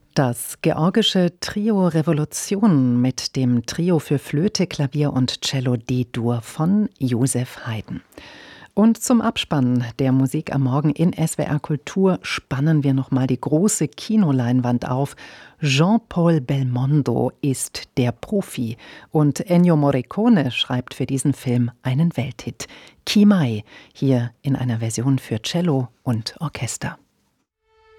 Das georgische Trio Revolution mit dem Trio für Flöte, Klavier und Cello D-Dur von Joseph Haydn. Und zum Abspannen der Musik am Morgen in SWR Kultur spannen wir nochmal die große Kinoleinwand auf. Jean-Paul Belmondo ist der Profi und Ennio Morricone schreibt für diesen Film einen Welthit. Chi Mai, hier in einer Version für Cello und Orchester.